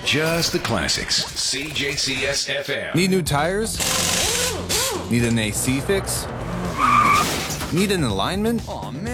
Just the classics. CJCS FM. Need new tires? Need an AC fix? Need an alignment? Aw, man.